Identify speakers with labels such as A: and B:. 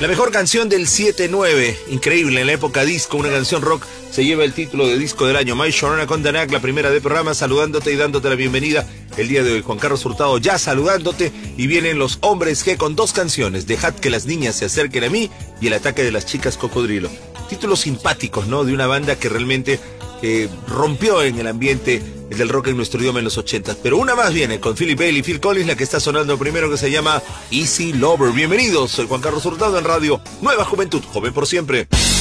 A: La mejor canción del 7-9, increíble, en la época disco, una canción rock, se lleva el título de disco del año. My Sharona con Danak, la primera de programa, saludándote y dándote la bienvenida el día de hoy. Juan Carlos Hurtado ya saludándote, y vienen los Hombres G con dos canciones, Dejad que las niñas se acerquen a mí y El ataque de las chicas cocodrilo. Títulos simpáticos, ¿no? De una banda que realmente rompió en el ambiente del rock en nuestro idioma en los 80. Pero una más viene con Philip Bailey y Phil Collins, la que está sonando primero, que se llama Easy Lover. Bienvenidos, soy Juan Carlos Hurtado en Radio Nueva Juventud, joven por siempre.